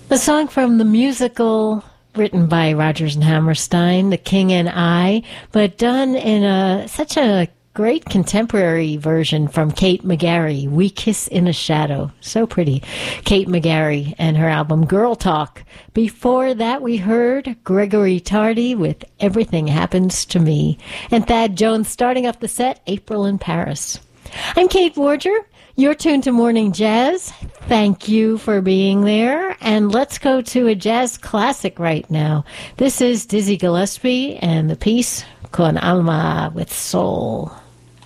A song from the musical written by Rodgers and Hammerstein, The King and I, but done in such a great contemporary version from Kate McGarry, We Kiss in a Shadow. So pretty. Kate McGarry and her album Girl Talk. Before that, we heard Gregory Tardy with Everything Happens to Me. And Thad Jones starting off the set, April in Paris. I'm Kate Warger. You're tuned to Morning Jazz. Thank you for being there. And let's go to a jazz classic right now. This is Dizzy Gillespie and the piece Con Alma with Soul.